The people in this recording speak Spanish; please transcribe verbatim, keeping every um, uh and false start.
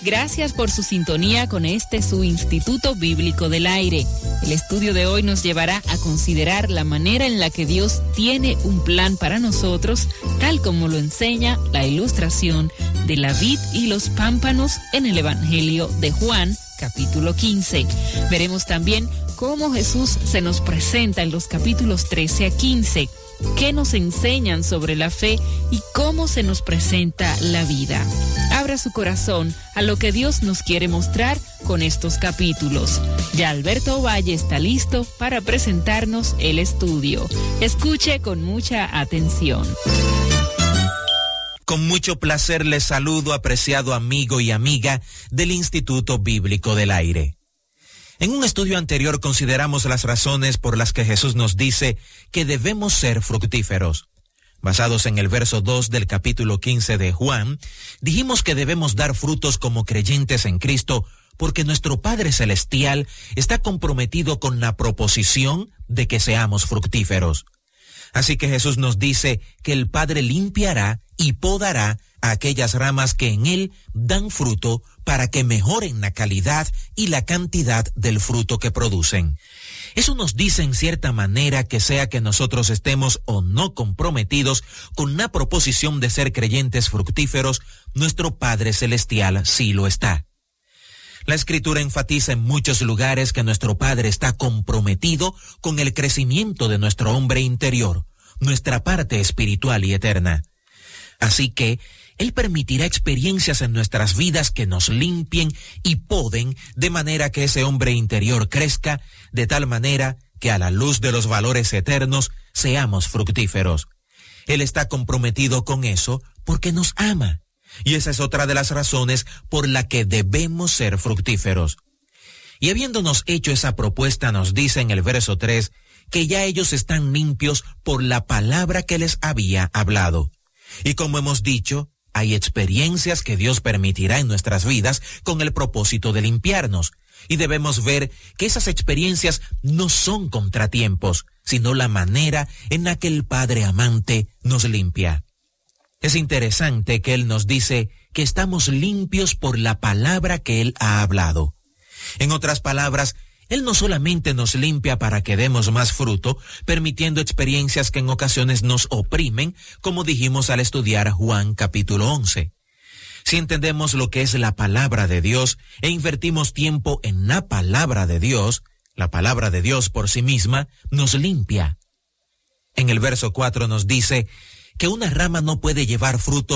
Gracias por su sintonía con este su Instituto Bíblico del Aire. El estudio de hoy nos llevará a considerar la manera en la que Dios tiene un plan para nosotros, tal como lo enseña la ilustración de la vid y los pámpanos en el Evangelio de Juan, capítulo quince. Veremos también cómo Jesús se nos presenta en los capítulos trece a quince, qué nos enseñan sobre la fe y cómo se nos presenta la vida. Abra su corazón a lo que Dios nos quiere mostrar con estos capítulos. Ya Alberto Valle está listo para presentarnos el estudio. Escuche con mucha atención. Con mucho placer les saludo, apreciado amigo y amiga del Instituto Bíblico del Aire. En un estudio anterior consideramos las razones por las que Jesús nos dice que debemos ser fructíferos. Basados en el verso dos del capítulo quince de Juan, dijimos que debemos dar frutos como creyentes en Cristo porque nuestro Padre Celestial está comprometido con la proposición de que seamos fructíferos. Así que Jesús nos dice que el Padre limpiará y podará a aquellas ramas que en Él dan fruto para que mejoren la calidad y la cantidad del fruto que producen. Eso nos dice en cierta manera que sea que nosotros estemos o no comprometidos con la proposición de ser creyentes fructíferos, nuestro Padre Celestial sí lo está. La Escritura enfatiza en muchos lugares que nuestro Padre está comprometido con el crecimiento de nuestro hombre interior, nuestra parte espiritual y eterna. Así que Él permitirá experiencias en nuestras vidas que nos limpien y poden de manera que ese hombre interior crezca, de tal manera que a la luz de los valores eternos seamos fructíferos. Él está comprometido con eso porque nos ama. Y esa es otra de las razones por la que debemos ser fructíferos. Y habiéndonos hecho esa propuesta, nos dice en el verso tres que ya ellos están limpios por la palabra que les había hablado. Y como hemos dicho, hay experiencias que Dios permitirá en nuestras vidas con el propósito de limpiarnos. Y debemos ver que esas experiencias no son contratiempos, sino la manera en la que el Padre amante nos limpia. Es interesante que Él nos dice que estamos limpios por la palabra que Él ha hablado. En otras palabras, Él no solamente nos limpia para que demos más fruto, permitiendo experiencias que en ocasiones nos oprimen, como dijimos al estudiar Juan capítulo once. Si entendemos lo que es la palabra de Dios e invertimos tiempo en la palabra de Dios, la palabra de Dios por sí misma nos limpia. En el verso cuatro nos dice que una rama no puede llevar fruto